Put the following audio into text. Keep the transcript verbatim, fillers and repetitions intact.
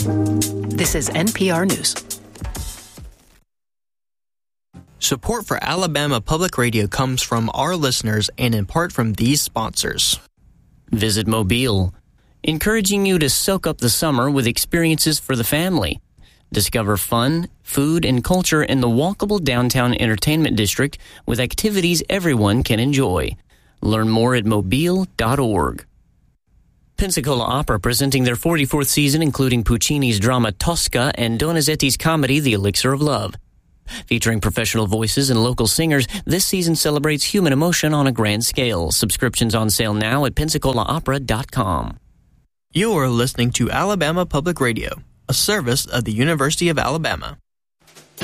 This is N P R News. Support for Alabama Public Radio comes from our listeners and in part from these sponsors. Visit Mobile, encouraging you to soak up the summer with experiences for the family. Discover fun, food, and culture in the walkable downtown entertainment district with activities everyone can enjoy. Learn more at mobile dot org. Pensacola Opera presenting their forty-fourth season, including Puccini's drama Tosca and Donizetti's comedy The Elixir of Love. Featuring professional voices and local singers, this season celebrates human emotion on a grand scale. Subscriptions on sale now at pensacola opera dot com. You are listening to Alabama Public Radio, a service of the University of Alabama.